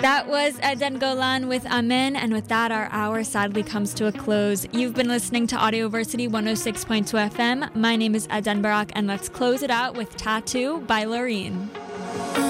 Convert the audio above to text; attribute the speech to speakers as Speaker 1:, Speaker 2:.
Speaker 1: That was Eden Golan with Amen, and with that, our hour sadly comes to a close. You've been listening to Audioversity 106.2 FM. My name is Eden Barak, and let's close it out with Tattoo by Loreen.